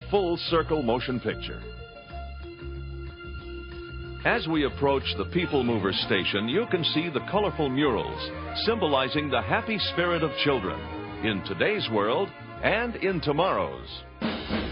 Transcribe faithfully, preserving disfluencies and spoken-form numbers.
full circle motion picture. As we approach the People Mover station, you can see the colorful murals symbolizing the happy spirit of children in today's world and in tomorrow's.